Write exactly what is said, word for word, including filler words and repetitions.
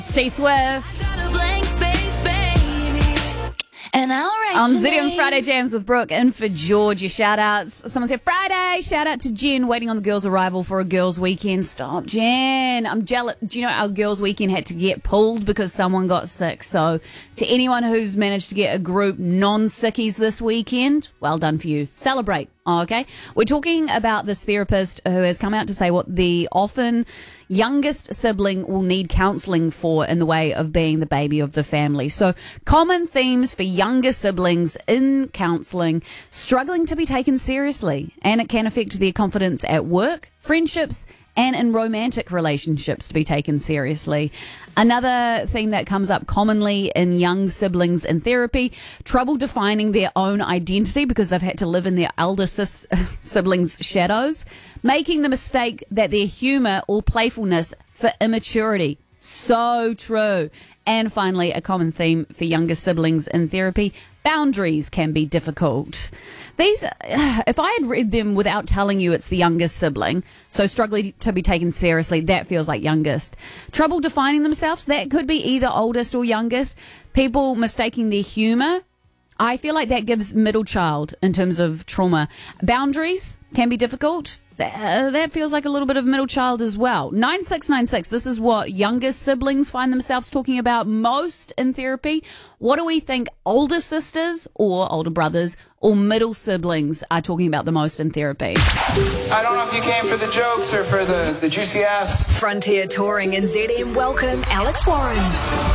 T Swift. And I'll write On your Z D M's name. Friday Jams with Brooke and for George, your shout outs. Someone said Friday, shout out to Jen, waiting on the girls' arrival for a girls' weekend. Stop, Jen. I'm jealous. Do you know our girls' weekend had to get pulled because someone got sick? So to anyone who's managed to get a group non-sickies this weekend, well done for you. Celebrate. Oh, okay. We're talking about this therapist who has come out to say what the often youngest sibling will need counselling for in the way of being the baby of the family. So common themes for younger siblings in counselling: struggling to be taken seriously, and it can affect their confidence at work, friendships, and in romantic relationships to be taken seriously. Another theme that comes up commonly in young siblings in therapy: trouble defining their own identity because they've had to live in their elder sis- siblings' shadows, making the mistake that their humour or playfulness for immaturity. So true. And finally, a common theme for younger siblings in therapy: boundaries can be difficult. These, if I had read them without telling you it's the youngest sibling, so struggling to be taken seriously, that feels like youngest. Trouble defining themselves, that could be either oldest or youngest. People mistaking their humour, I feel like that gives middle child in terms of trauma. Boundaries can be difficult. Uh, that feels like a little bit of middle child as well. nine six nine six, this is what younger siblings find themselves talking about most in therapy. What do we think older sisters or older brothers or middle siblings are talking about the most in therapy? I don't know if you came for the jokes or for the, the juicy ass. Frontier Touring and Z D M welcome Alex Warren.